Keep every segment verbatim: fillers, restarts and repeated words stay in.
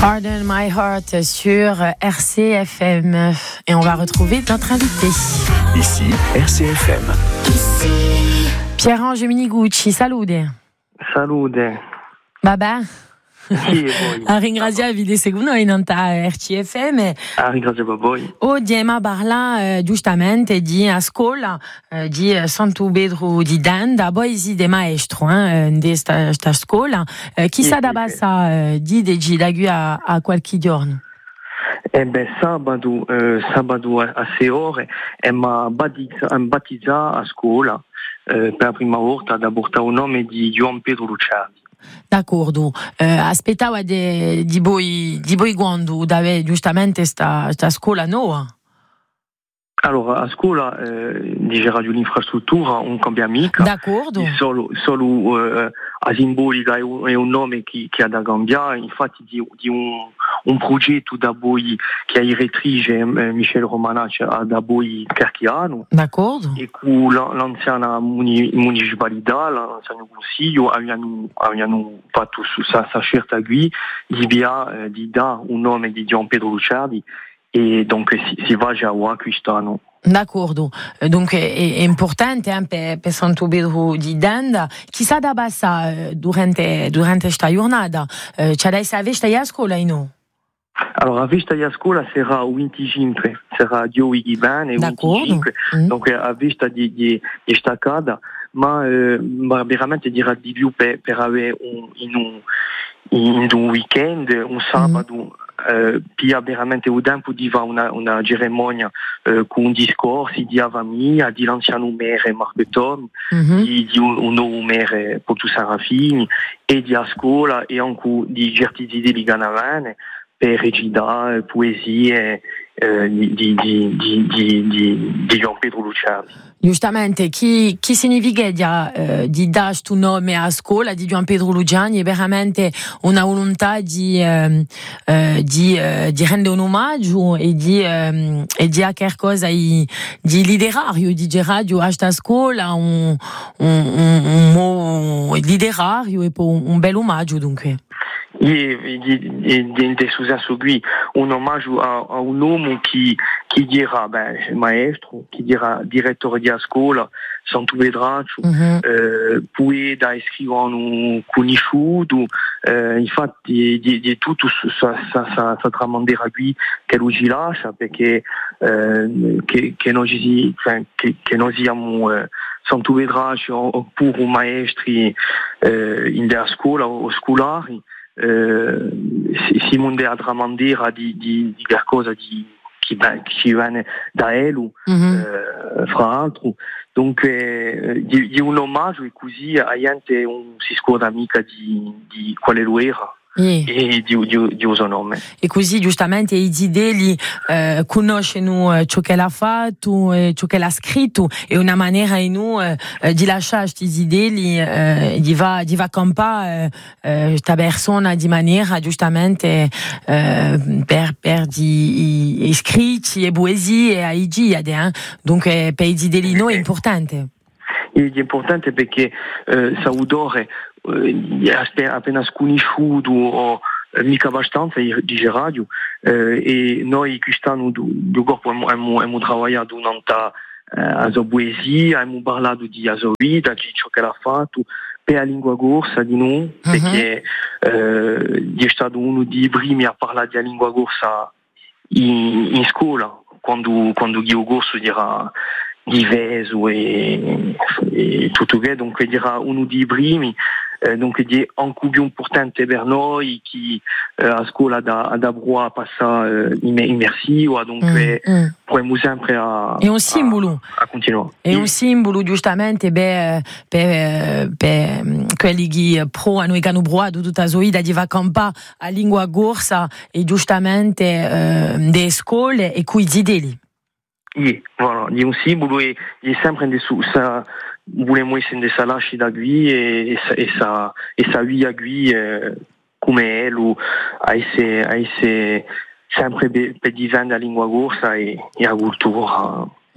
Harden My Heart sur R C F M. Et on va retrouver notre invité. Ici, R C F M. Pierange Minigucci, salute. Salute. Vabbè. Sì, e voi? A ringraziarvi di seguire in R C F M. A ringraziare voi. Oggi Emma parla eh, giustamente di a scuola eh, di Santo Pedro di Danda, poi si de maestro eh, di questa scuola. Eh, chissà Sì, da sì, bassa eh, di de da qui a, a qualche giorno. Eh beh, sabato, eh, sabato a, a sei ore Emma battezza a scuola eh, per la prima volta da portare un nome di Juan Pedro Luciardi. D'accordo, eh, aspettava di, di voi di voi quando dave giustamente sta, sta scuola nuova. Allora, a scuola eh, di Radio l'Infrastruttura un cambiamento. D'accordo. Solo, solo eh, a simbolica è un, è un nome che, che ha da cambiare, infatti di, di un, un progetto da voi che ha direttrice eh, Michel Romanacci da voi qualche anno. D'accordo. E con l'anziana muni, municipalità, l'anziano consiglio, abbiamo, abbiamo fatto questa scelta qui di via, eh, di dare un nome di Gian Pedro Luciardi. E donc si, si va già a quest'anno. D'accordo, donc è, è importante eh, per, per Santo Pedro di Danda. Chissà da bassa durante durante questa giornata eh, c'è da sapere stai a scuola e no? Allora, a vista di scuola sarà il venticinque, sarà Dio i bene, il venticinque, mm. donc a vista di, di, di staccata, ma, eh, ma veramente dirà di più per, per avere un, in, un, in un weekend, un sabato, mm. Uh, pia veramente o tempo di va una, una cerimonia uh, con discorsi di avamia di l'anziano mere Marco Tom, mm-hmm. di, di un, un nuovo mere Porto Serafini e di a scuola e anche di esercizi di Ganavane per recitare poesie uh, di, di, di, di, di, di, di Gian Pedro Luciardi. Giustamente, chi, chi significa di, eh, di dare questo nome a scuola di Gian Pedro Luciani è veramente una volontà di, eh, eh, di, eh, di rendere un omaggio e di, eh, e di fare qualcosa di, di letterario, di dire a questa scuola un, un, un, un letterario e poi un bel omaggio dunque. E di successo qui un omaggio a, a un uomo che, che dirà beh, maestro, che dirà direttore di scuola Santo Vedraccio, mm-hmm. eh, poeta e scrivano conosciuto, eh, infatti di, di tutto sa tramandera qui che lui ci lascia perché eh, che, che noi ci, che, che noi siamo eh, Santo Vedraccio oppure maestri eh, in der scuola o scolari. Uh, si monde a tramandera di, di, di qualcosa di, che, che viene da Elu, mm-hmm. uh, fra l'altro. Donc, eh, di, di un omaggio e così a gente un si scuola amica di, di quale lo era. Yeah. E di, di, di uso nome. E così giustamente i zideli eh, conoscono ciò che l'ha fatto, eh, ciò che l'ha scritto e una maniera in noi eh, di lasciare questi zideli eh, di va di va campare questa eh, persona di maniera giustamente eh, per per di i, scritti e poesie a igi eh? Donc eh, per i zideli noi è importante. È importante perché eh, Saudore eh, appena sconosciuto o eh, mica abbastanza di radio eh, e noi quest'anno do corpo abbiamo lavorato nella eh, sua poesia, abbiamo parlato di sua vita, di ciò che l'ha fatto per la lingua corsa di noi, uh-huh. perché eh, è stato uno dei primi a parlare della lingua corsa in, in scuola quando, quando io corso dirà di Veso e, e tutto che, dunque dirà uno dei primi, eh, dunque è anche più importante per noi che eh, a scuola da, da Broa passa eh, immersiva, dunque mm, mm. Proviamo sempre a, è un simbolo. a, a continuare. È un simbolo giustamente per, per, per quelli che pro a noi che hanno provato tutta la sua vita di campare a lingua corsa e giustamente eh, delle scuole e coi zideli. Yeah, voilà, è un simbolo e è sempre in su sa vogliamo essere sa lasci da qui e, e sa e sa via qui eh, come elu a essere a essere sempre per difendere la lingua corsa e, e la cultura.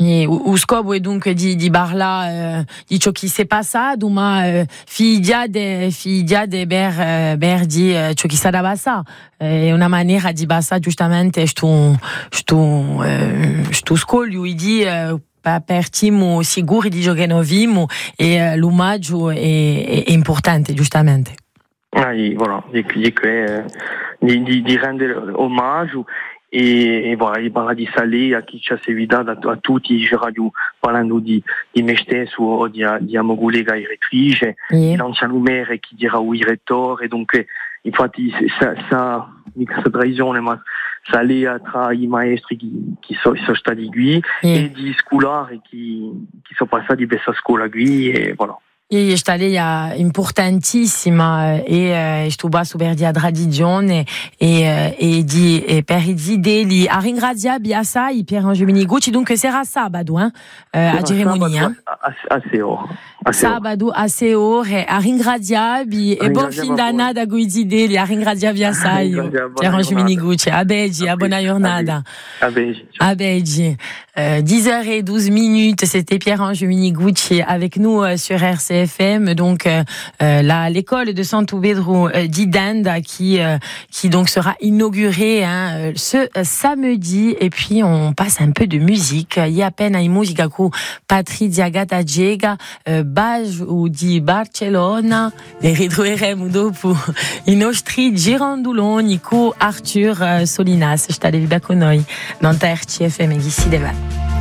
E o scopo è dunque di, di parla eh, di ciò che si è passato, ma eh, figlia de figlia de ber eh, ber di eh, ciò che sta da passare. È una maniera di passare giustamente sto sto eh, sto scoglio di eh, partiamo sicuri di ciò che noi viviamo e eh, l'omaggio è, è, è importante giustamente. Ah, voilà, di, di, di, di, di rendere omaggio. E, e voilà, il parla di Salé, a chi ci ha seguito, a, a tutti i radio, parlando di, di me stesso o di, di mio collega direttrice, yeah. L'anziano maire che dirà il rettore, dunque, infatti, sa, sa, mica sa traisione, ma Salé tra i maestri che, che sono so stati qui, yeah. E di scolari che, che sono passati per questa scuola qui, e voilà. E stalia importantissima e sto basso per di tradizione e e di e per di deli a ringraziare assai Pierangelo Minigucci, dunque sarà sabato eh, a cerimonia a Seo sabato a Seo a ringraziare e buon fin d'annata a guidi deli a ringraziare assai Pierangelo Minigucci a Beggi a buona giornata a Beggi a Beggi dix heures douze minutes, c'était Pierangelo Minigucci avec nous euh, sur R C F M, donc euh, la l'école de Santo Pedro euh, di Denda qui euh, qui donc sera inaugurée hein, ce euh, samedi. Et puis on passe un peu de musique. Il y a peine à musica con Patrizia Gattagega, euh, Baggio di Barcellona. E ritroveremo dopo i nostri girandoloni con Arthur euh, Solinas. State con noi, dans R C F M ici Devan.